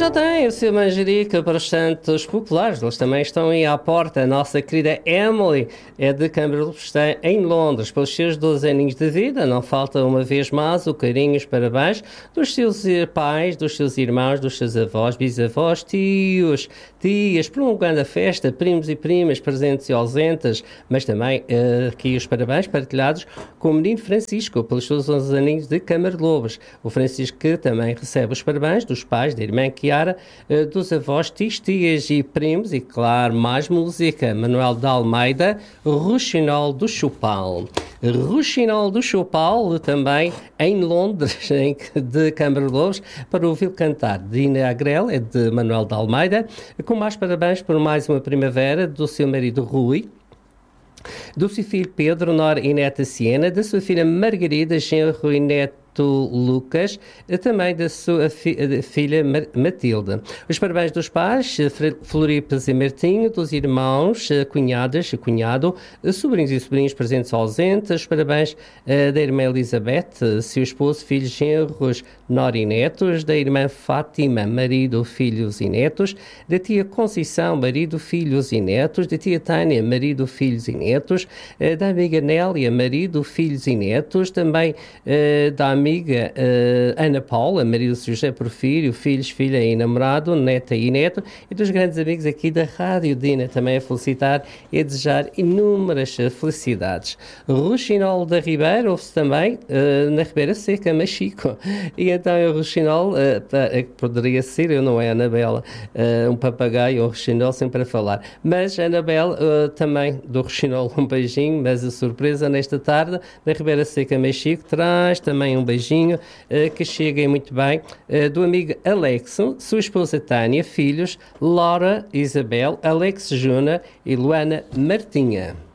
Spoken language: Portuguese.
já tem o seu manjerico para os santos populares. Eles também estão aí à porta. A nossa querida Emily é de Câmara Lobos, está em Londres, pelos seus 12 aninhos de vida. Não falta uma vez mais o carinho e os parabéns dos seus pais, dos seus irmãos, dos seus avós, bisavós, tios, tias, prolongando a festa, primos e primas, presentes e ausentes, mas também aqui os parabéns partilhados com o menino Francisco, pelos seus 11 aninhos de Câmara Lobos. O Francisco que também recebe os parabéns dos pais, da irmã Chiara, dos avós, tias e primos, e claro, mais música. Manuel de Almeida, Ruxinol do Chopal. Ruxinol do Chopal, também em Londres, de Câmara Lobos, para ouvir cantar. Dina Agrel, é de Manuel de Almeida, com mais parabéns por mais uma primavera do seu marido Rui, do seu filho Pedro, Nora e neta Siena, da sua filha Margarida, genro e neto Lucas, também da sua filha Matilde. Os parabéns dos pais, Floripas e Martinho, dos irmãos, cunhadas e cunhado, sobrinhos e sobrinhos presentes ou ausentes. Os parabéns da irmã Elizabeth, seu esposo, filhos, genros, nora e netos, da irmã Fátima, marido, filhos e netos, da tia Conceição, marido, filhos e netos, da tia Tânia, marido, filhos e netos, da amiga Nélia, marido, filhos e netos, também da amiga Ana Paula, marido de José Porfírio, filhos, filha e namorado, neta e neto, e dos grandes amigos aqui da Rádio Dina, também a felicitar e a desejar inúmeras felicidades. Ruxinol da Ribeira, ouve-se também na Ribeira Seca, Machico. E então o Ruxinol, poderia ser, eu não é Anabela, um papagaio ou Ruxinol sempre a falar, mas a Anabela também do Ruxinol um beijinho, mas a surpresa nesta tarde da Ribeira Seca, Machico, traz também um beijinho que cheguem muito bem do amigo Alexo, sua esposa Tânia, filhos Laura, Isabel, Alex Júnior e Luana Martinha.